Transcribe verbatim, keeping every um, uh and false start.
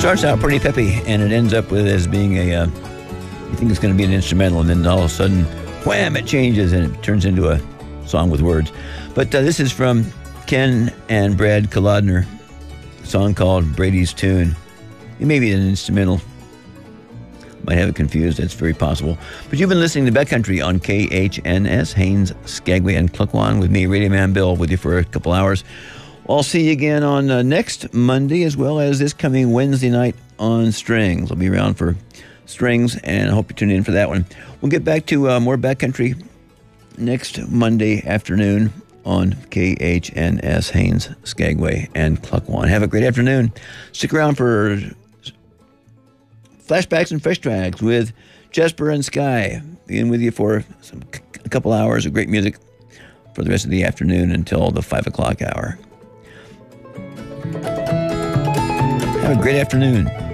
starts out pretty peppy, and it ends up with as being a, uh, you think it's going to be an instrumental, and then all of a sudden, wham, it changes, and it turns into a song with words. But uh, this is from Ken and Brad Kolodner, a song called Brady's Tune. It may be an instrumental. Might have it confused. That's very possible. But you've been listening to Backcountry on K H N S, Haines, Skagway, and Klukwan with me, Radio Man Bill, with you for a couple hours. I'll see you again on uh, next Monday, as well as this coming Wednesday night on Strings. I'll be around for Strings, and I hope you tune in for that one. We'll get back to uh, more Backcountry next Monday afternoon on K H N S, Haines, Skagway, and Klukwan. Have a great afternoon. Stick around for Flashbacks and Fresh Tracks with Jesper and Sky. Being with you for some, a couple hours of great music for the rest of the afternoon until the five o'clock hour. Have a great afternoon.